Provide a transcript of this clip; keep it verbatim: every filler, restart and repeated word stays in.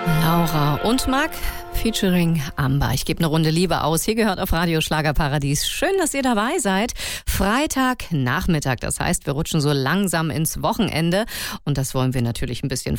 Laura und Marc featuring Amber. Ich gebe eine Runde Liebe aus. Hier gehört auf Radio Schlagerparadies. Schön, dass ihr dabei seid. Freitagnachmittag, das heißt, wir rutschen so langsam ins Wochenende und das wollen wir natürlich ein bisschen